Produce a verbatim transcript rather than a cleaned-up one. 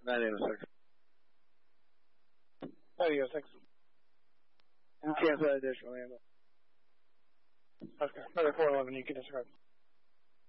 nine eight oh six. nine eight oh six. Cancel additional ammo. Okay, another four eleven, you can disregard.